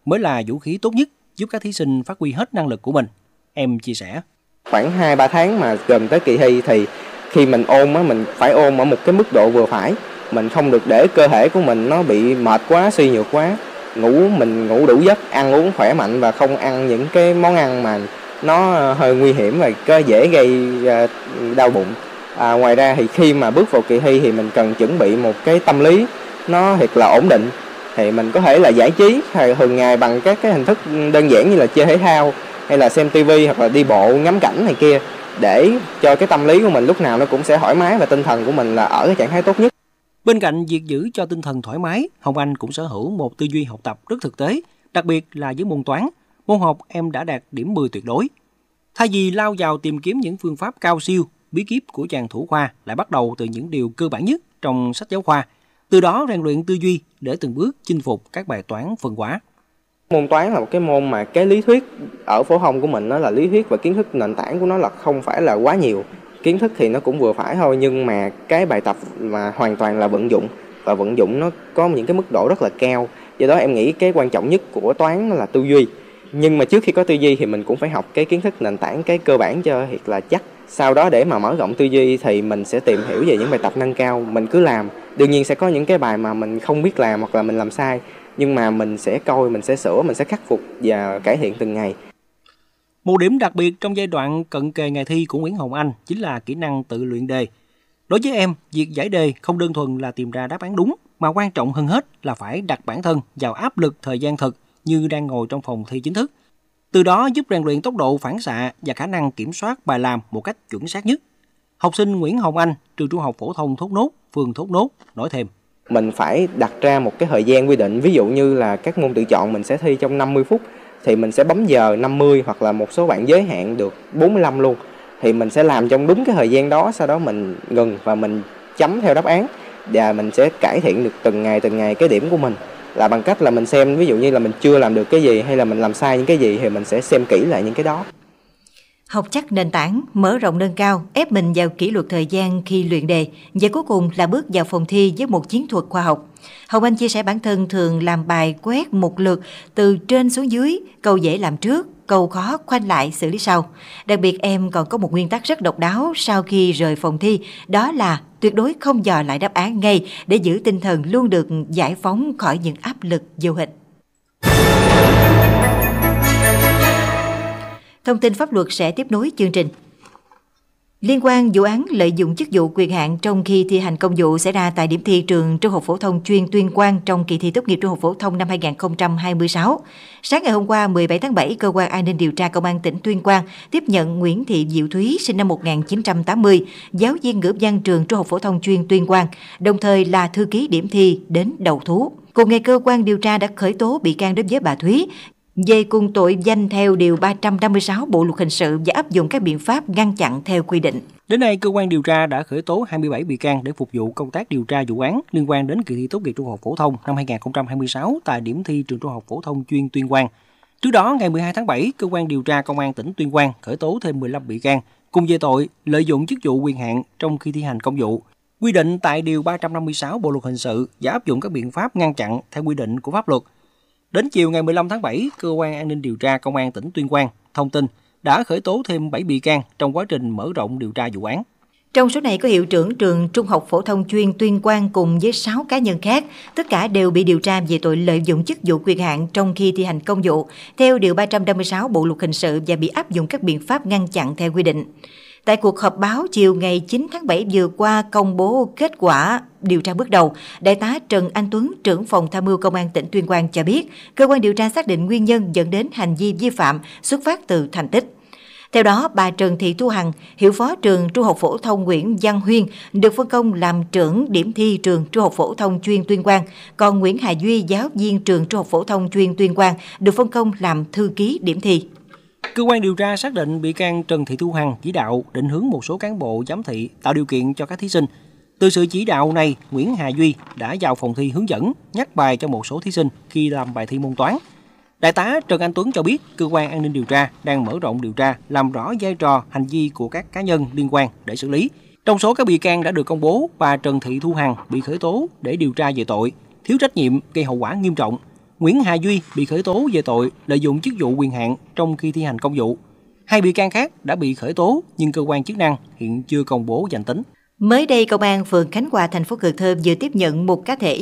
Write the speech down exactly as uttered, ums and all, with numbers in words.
mới là vũ khí tốt nhất giúp các thí sinh phát huy hết năng lực của mình. Em chia sẻ. Khoảng hai ba tháng mà gần tới kỳ thi thì khi mình ôn á, mình phải ôn ở một cái mức độ vừa phải. Mình không được để cơ thể của mình nó bị mệt quá, suy nhược quá. Ngủ mình ngủ đủ giấc, ăn uống khỏe mạnh và không ăn những cái món ăn mà nó hơi nguy hiểm và có dễ gây đau bụng. À, ngoài ra thì khi mà bước vào kỳ thi thì mình cần chuẩn bị một cái tâm lý nó thật là ổn định. Thì mình có thể là giải trí thường ngày bằng các cái hình thức đơn giản như là chơi thể thao hay là xem tivi hoặc là đi bộ ngắm cảnh này kia, để cho cái tâm lý của mình lúc nào nó cũng sẽ thoải mái và tinh thần của mình là ở cái trạng thái tốt nhất. Bên cạnh việc giữ cho tinh thần thoải mái, Hồng Anh cũng sở hữu một tư duy học tập rất thực tế, đặc biệt là với môn toán. Môn học em đã đạt điểm mười tuyệt đối. Thay vì lao vào tìm kiếm những phương pháp cao siêu, bí kíp của chàng thủ khoa lại bắt đầu từ những điều cơ bản nhất trong sách giáo khoa. Từ đó rèn luyện tư duy để từng bước chinh phục các bài toán phân hóa. Môn toán là một cái môn mà cái lý thuyết ở phổ thông của mình nó là lý thuyết và kiến thức nền tảng của nó là không phải là quá nhiều. Kiến thức thì nó cũng vừa phải thôi, nhưng mà cái bài tập mà hoàn toàn là vận dụng, và vận dụng nó có những cái mức độ rất là cao. Do đó em nghĩ cái quan trọng nhất của toán là tư duy. Nhưng mà trước khi có tư duy thì mình cũng phải học cái kiến thức nền tảng, cái cơ bản cho thiệt là chắc. Sau đó để mà mở rộng tư duy thì mình sẽ tìm hiểu về những bài tập nâng cao, mình cứ làm. Đương nhiên sẽ có những cái bài mà mình không biết làm hoặc là mình làm sai, nhưng mà mình sẽ coi, mình sẽ sửa, mình sẽ khắc phục và cải thiện từng ngày. Một điểm đặc biệt trong giai đoạn cận kề ngày thi của Nguyễn Hồng Anh chính là kỹ năng tự luyện đề. Đối với em, việc giải đề không đơn thuần là tìm ra đáp án đúng, mà quan trọng hơn hết là phải đặt bản thân vào áp lực thời gian thực như đang ngồi trong phòng thi chính thức. Từ đó giúp rèn luyện tốc độ phản xạ và khả năng kiểm soát bài làm một cách chuẩn xác nhất. Học sinh Nguyễn Hồng Anh, trường Trung học phổ thông Thốt Nốt, phường Thốt Nốt, nói thêm. Mình phải đặt ra một cái thời gian quy định, ví dụ như là các môn tự chọn mình sẽ thi trong năm mươi phút, thì mình sẽ bấm giờ năm mươi, hoặc là một số bạn giới hạn được bốn mươi lăm luôn. Thì mình sẽ làm trong đúng cái thời gian đó, sau đó mình ngừng và mình chấm theo đáp án. Và mình sẽ cải thiện được từng ngày từng ngày cái điểm của mình, là bằng cách là mình xem, ví dụ như là mình chưa làm được cái gì hay là mình làm sai những cái gì thì mình sẽ xem kỹ lại những cái đó. Học chắc nền tảng, mở rộng nâng cao, ép mình vào kỷ luật thời gian khi luyện đề, và cuối cùng là bước vào phòng thi với một chiến thuật khoa học. Hồng Anh chia sẻ bản thân thường làm bài quét một lượt từ trên xuống dưới, câu dễ làm trước, câu khó khoanh lại xử lý sau. Đặc biệt em còn có một nguyên tắc rất độc đáo sau khi rời phòng thi, đó là tuyệt đối không dò lại đáp án ngay để giữ tinh thần luôn được giải phóng khỏi những áp lực vô hình. Thông tin pháp luật sẽ tiếp nối chương trình. Liên quan vụ án lợi dụng chức vụ quyền hạn trong khi thi hành công vụ xảy ra tại điểm thi trường Trung học phổ thông chuyên Tuyên Quang trong kỳ thi tốt nghiệp trung học phổ thông năm hai nghìn không trăm hai mươi sáu. Sáng ngày hôm qua mười bảy tháng bảy, Cơ quan An ninh điều tra Công an tỉnh Tuyên Quang tiếp nhận Nguyễn Thị Diệu Thúy, sinh năm một nghìn chín trăm tám mươi, giáo viên ngữ văn trường Trung học phổ thông chuyên Tuyên Quang, đồng thời là thư ký điểm thi, đến đầu thú. Cùng ngày, cơ quan điều tra đã khởi tố bị can đối với bà Thúy về cùng tội danh theo điều ba trăm năm mươi sáu Bộ luật hình sự và áp dụng các biện pháp ngăn chặn theo quy định. Đến nay, cơ quan điều tra đã khởi tố hai mươi bảy bị can để phục vụ công tác điều tra vụ án liên quan đến kỳ thi tốt nghiệp trung học phổ thông năm hai nghìn không trăm hai mươi sáu tại điểm thi trường Trung học phổ thông chuyên Tuyên Quang. Trước đó, ngày mười hai tháng bảy, cơ quan điều tra Công an tỉnh Tuyên Quang khởi tố thêm mười lăm bị can cùng về tội lợi dụng chức vụ quyền hạn trong khi thi hành công vụ, quy định tại điều ba trăm năm mươi sáu Bộ luật hình sự và áp dụng các biện pháp ngăn chặn theo quy định của pháp luật. Đến chiều ngày mười lăm tháng bảy, Cơ quan An ninh điều tra Công an tỉnh Tuyên Quang thông tin đã khởi tố thêm bảy bị can trong quá trình mở rộng điều tra vụ án. Trong số này có hiệu trưởng trường Trung học phổ thông chuyên Tuyên Quang cùng với sáu cá nhân khác, tất cả đều bị điều tra về tội lợi dụng chức vụ quyền hạn trong khi thi hành công vụ theo điều ba trăm năm mươi sáu Bộ luật hình sự và bị áp dụng các biện pháp ngăn chặn theo quy định. Tại cuộc họp báo chiều ngày chín tháng bảy vừa qua công bố kết quả điều tra bước đầu, Đại tá Trần Anh Tuấn, trưởng phòng tham mưu Công an tỉnh Tuyên Quang cho biết, cơ quan điều tra xác định nguyên nhân dẫn đến hành vi vi phạm xuất phát từ thành tích. Theo đó, bà Trần Thị Thu Hằng, hiệu phó trường Trung học phổ thông Nguyễn Văn Huyên, được phân công làm trưởng điểm thi trường Trung học phổ thông chuyên Tuyên Quang, còn Nguyễn Hà Duy, giáo viên trường Trung học phổ thông chuyên Tuyên Quang, được phân công làm thư ký điểm thi. Cơ quan điều tra xác định bị can Trần Thị Thu Hằng chỉ đạo định hướng một số cán bộ giám thị tạo điều kiện cho các thí sinh. Từ sự chỉ đạo này, Nguyễn Hà Duy đã vào phòng thi hướng dẫn, nhắc bài cho một số thí sinh khi làm bài thi môn toán. Đại tá Trần Anh Tuấn cho biết cơ quan an ninh điều tra đang mở rộng điều tra, làm rõ vai trò, hành vi của các cá nhân liên quan để xử lý. Trong số các bị can đã được công bố, bà Trần Thị Thu Hằng bị khởi tố để điều tra về tội thiếu trách nhiệm gây hậu quả nghiêm trọng. Nguyễn Hà Duy bị khởi tố về tội lợi dụng chức vụ quyền hạn trong khi thi hành công vụ. Hai bị can khác đã bị khởi tố nhưng cơ quan chức năng hiện chưa công bố danh tính. Mới đây, Công an phường Khánh Hòa, thành phố Cần Thơ vừa tiếp nhận một cá thể